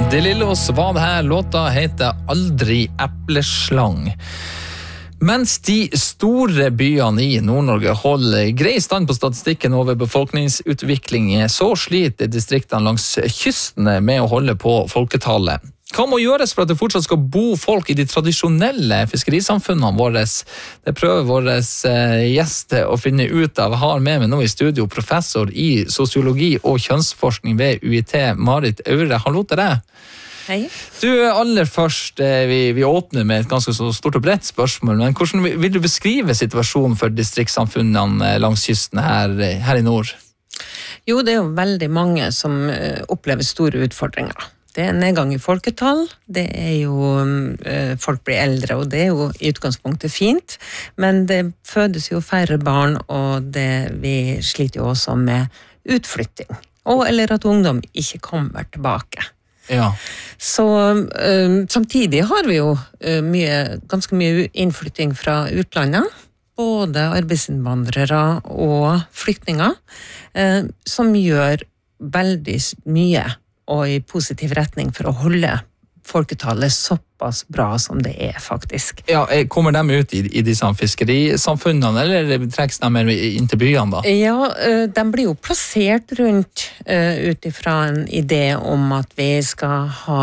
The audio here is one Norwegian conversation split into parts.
De Lillos var det her, låta heter Aldri epleslang. Mens de store byene i Nord-Norge holder grei stand på statistikken over befolkningsutvikling, så sliter distriktene langs kystene med å holde på folketallet. Hva må gjøres for at det fortsatt skal bo folk i de tradisjonelle fiskerisamfunnene våre? Det prøver vår gjest å finne ut av. Jeg har med meg nå i studio professor i sosiologi og kjønnsforskning ved UiT, Marit Aure. Hallo til deg. Hei. Du, aller først, vi åpner med et ganske så stort og bredt spørsmål, men hvordan vil du beskrive situasjonen for distriktssamfunnene langs kysten her i nord? Jo, det jo veldig mange som opplever store utfordringer. Det nedgang i folketall, det jo folk blir eldre, og det jo i utgangspunktet fint, men det fødes jo færre barn, og vi sliter jo også med utflytting, eller at ungdom ikke kommer tilbake. Ja. Så samtidig har vi jo ganske mye innflytting fra utlandet, både arbeidsinnvandrere og flyktninger, som gjør veldig mye og i positiv retning for å holde folketallet såpass bra som det faktisk. Ja, kommer de ut i disse fiskerisamfunnene, eller trekkes de mer inn til byene da? Ja, de blir jo plassert rundt utifra en idé om at vi skal ha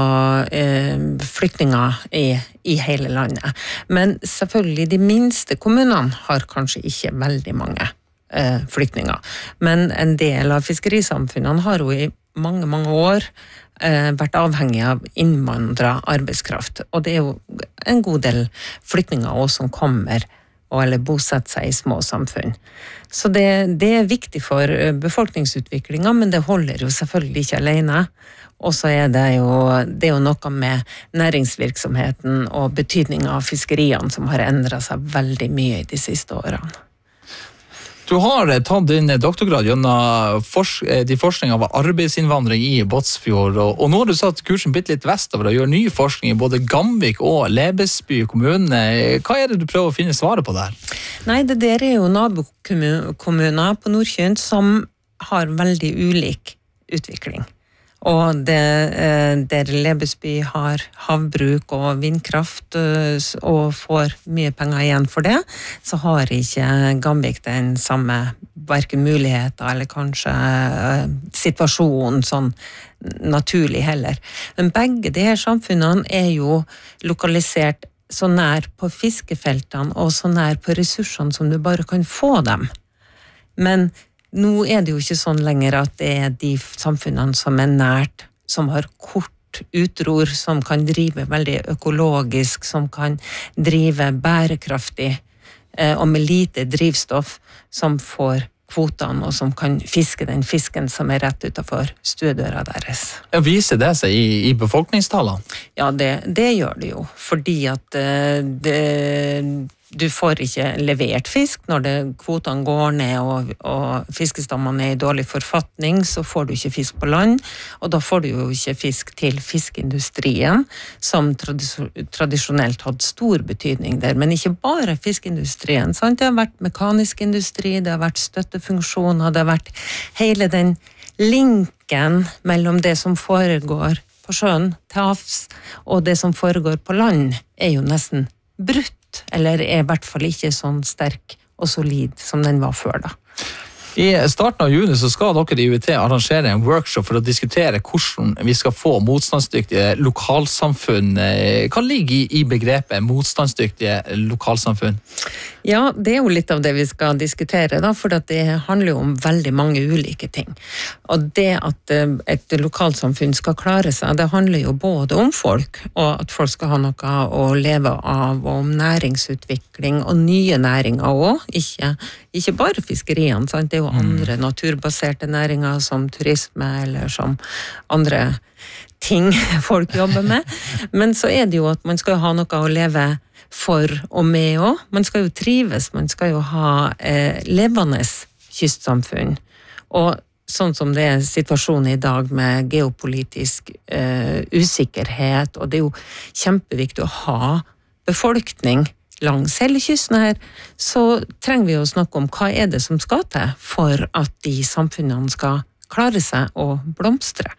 flyktninger i hele landet. Men selvfølgelig de minste kommunene har kanskje ikke veldig mange flyktninger. Men en del av fiskerisamfunnene har jo i mange år vært avhengig av innvandret arbeidskraft. Og det jo en god del flyktninger også som kommer eller bosetter seg i små samfunn. Så det viktig for befolkningsutviklingen, men det holder jo selvfølgelig ikke alene. Og så det jo noe med næringsvirksomheten og betydningen av fiskeriene som har endret seg veldig mye i de siste årene. Du har tatt din doktorgrad gjennom forskning av arbeidsinnvandring i Båtsfjord, og nå har du satt kursen bitte litt vestover og gjør ny forskning i både Gamvik og Lebesby kommune. Hva det du prøver å finne svaret på der? Nei, det der jo nabokommuner på Nordkynten som har veldig ulik utvikling. Og der Lebesby har havbruk og vindkraft og får mye penger igjen for det, så har ikke Gamvik den samme hverken muligheter eller kanskje situasjonen sånn naturlig heller. Men begge de her samfunnene jo lokalisert så nær på fiskefeltene og så nær på ressursene som du bare kan få dem. Men nå det jo ikke sånn lenger at det de samfunnene som nært, som har kort utror, som kan drive veldig økologisk, som kan drive bærekraftig og med lite drivstoff, som får kvotene og som kan fiske den fisken som rett utenfor stuedøra deres. Viser det seg i befolkningstallene? Ja, det gjør det jo, fordi at du får ikke levert fisk når kvotene går ned og fiskestammene i dårlig forfatning, så får du ikke fisk på land, og da får du jo ikke fisk til fiskeindustrien, som tradisjonelt hadde stor betydning der, men ikke bare fiskeindustrien, sant? Det har vært mekanisk industri, det har vært støttefunksjoner, det har vært hele den linken mellom det som foregår på sjøen til havs, og det som foregår på land, jo nesten brutt, eller i hvert fall ikke sånn sterk og solid som den var før da. I starten av juni så skal dere i UiT arrangere en workshop for å diskutere hvordan vi skal få motstandsdyktige lokalsamfunn. Hva ligger i begrepet motstandsdyktige lokalsamfunn? Ja, det jo litt av det vi skal diskutere da, for det handler jo om veldig mange ulike ting. Og det at et lokalsamfunn skal klare seg, det handler jo både om folk, og at folk skal ha noe å leve av, og om næringsutvikling og nye næringer også, ikke bare fiskeriene, sant? Det jo andre naturbaserte næringer som turisme eller som andre ting folk jobber med. Men så det jo at man skal ha noe å leve for og med også. Man skal jo trives, man skal jo ha levende kystsamfunn. Og sånn som det situasjonen i dag med geopolitisk usikkerhet, og det jo kjempeviktig å ha befolkning langs hele kysten her, så trenger vi å snakke om hva det som skal til for at de samfunnene skal klare seg og blomstre.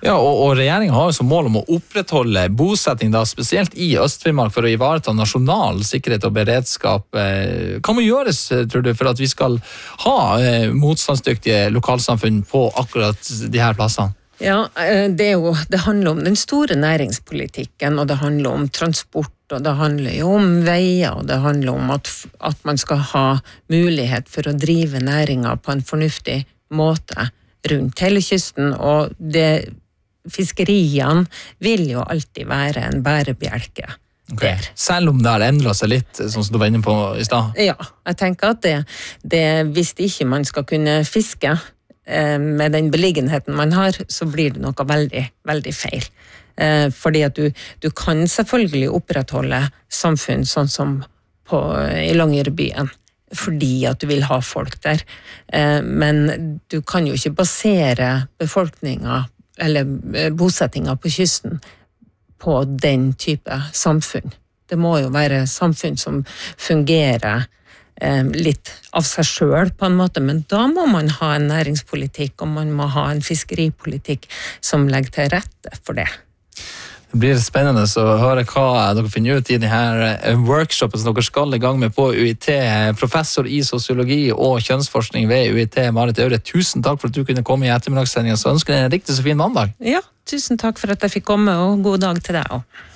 Ja, og regjeringen har jo som mål om å opprettholde bosetting, da, spesielt i Øst-Finnmark, for å ivareta nasjonal sikkerhet og beredskap. Hva må gjøres, tror du, for at vi skal ha motstandsdyktige lokalsamfunn på akkurat de her plassene? Ja, det handler om den store næringspolitikken, og det handler om transport, og det handler jo om veier, og det handler om at man skal ha mulighet for å drive næringer på en fornuftig måte rundt hele kysten, og fiskeriene vil jo alltid være en bærebjelke. Okay. Selv om det har endret seg litt, sånn som du var inne på i sted? Ja, jeg tenker at hvis ikke man skal kunne fiske med den beliggenheten man har, så blir det noe veldig, veldig feil. Fordi at du kan selvfølgelig opprettholde samfunn sånn som i Longyearbyen, fordi at du vil ha folk der. Men du kan jo ikke basere befolkningen eller bosettinga på kysten på den type samfunn. Det må jo være samfunn som fungerer litt av seg selv på en måte, men da må man ha en næringspolitikk, og man må ha en fiskeripolitikk som legger til rette for det. Det blir spennende å høre hva dere finner ut i denne workshopen som dere skal i gang med på UiT. Professor i sosiologi og kjønnsforskning ved UiT, Marit Aure, tusen takk for at du kunne komme i ettermiddagssendingen, så ønsker jeg en riktig så fin mandag. Ja, tusen takk for at jeg fikk komme, og god dag til deg også.